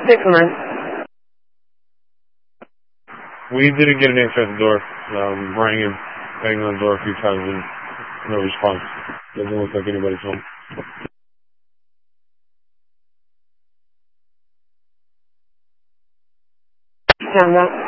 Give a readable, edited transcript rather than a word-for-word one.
6-1. We didn't get an answer at the door. Rang and banged on the door a few times and no response. Doesn't look like anybody's home. 10-1.